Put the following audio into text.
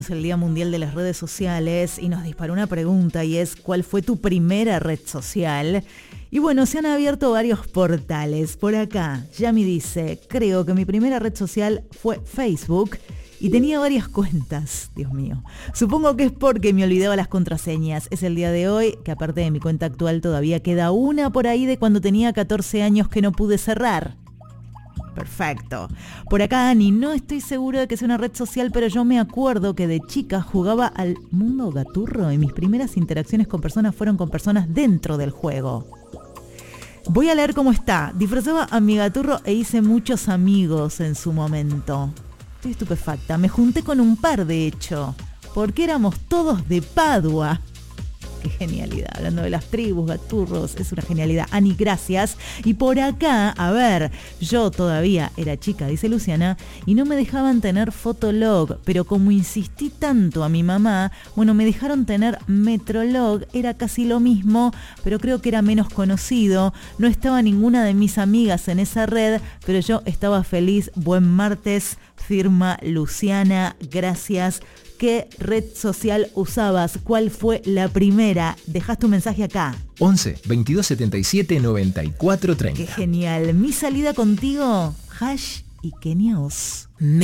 El Día Mundial de las Redes Sociales y nos disparó una pregunta y es ¿cuál fue tu primera red social? Y bueno, se han abierto varios portales. Por acá, Yami dice, creo que mi primera red social fue Facebook y tenía varias cuentas, Dios mío. Supongo que es porque me olvidaba las contraseñas. Es el día de hoy, que aparte de mi cuenta actual todavía queda una por ahí de cuando tenía 14 años que no pude cerrar. Perfecto. Por acá, Ani, no estoy seguro de que sea una red social, pero yo me acuerdo que de chica jugaba al mundo gaturro y mis primeras interacciones con personas fueron con personas dentro del juego. Voy a leer cómo está. Disfrazaba a mi gaturro e hice muchos amigos en su momento. Estoy estupefacta. Me junté con un par, de hecho, porque éramos todos de Padua. Qué genialidad, hablando de las tribus, gaturros, es una genialidad. Ani, gracias. Y por acá, a ver, yo todavía era chica, dice Luciana, y no me dejaban tener Fotolog, pero como insistí tanto a mi mamá, bueno, me dejaron tener Metrolog, era casi lo mismo, pero creo que era menos conocido. No estaba ninguna de mis amigas en esa red, pero yo estaba feliz. Buen martes, firma Luciana, gracias. ¿Qué red social usabas? ¿Cuál fue la primera? Dejás tu mensaje acá. 11 22 77 94 30. Qué genial. Mi salida contigo, Hash y Kenia Oz.